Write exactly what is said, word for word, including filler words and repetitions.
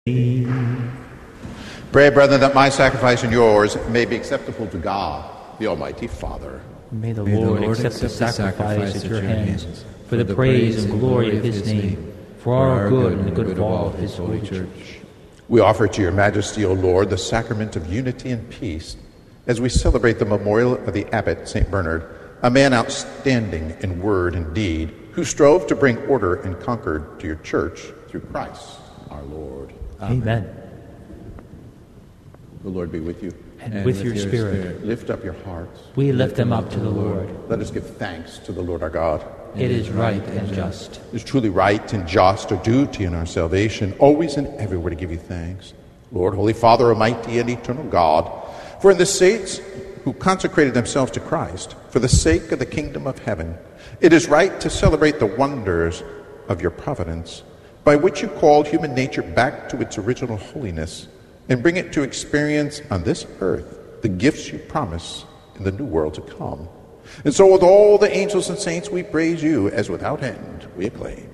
Pray, brethren, that my sacrifice and yours may be acceptable to God, the Almighty Father. May the, May Lord, the Lord accept the accept sacrifice sacrifice at your hands, for the praise and glory of his name, for our good and the good of all of his holy church. We offer to your majesty, O Lord, the sacrament of unity and peace, as we celebrate the memorial of the abbot, Saint Bernard, a man outstanding in word and deed, who strove to bring order and concord to your church through Christ our Lord. Amen. Amen. The Lord be with you. And, and with, with your, your spirit. spirit. Lift up your hearts. We lift them up to the Lord. Let us give thanks to the Lord our God. It is right and just. It is truly right and just, our duty in our salvation, always and everywhere to give you thanks. Lord, Holy Father, Almighty and eternal God, for in the saints who consecrated themselves to Christ, for the sake of the kingdom of heaven, it is right to celebrate the wonders of your providence, by which you called human nature back to its original holiness, and bring it to experience on this earth the gifts you promise in the new world to come. And so with all the angels and saints we praise you, as without end we acclaim.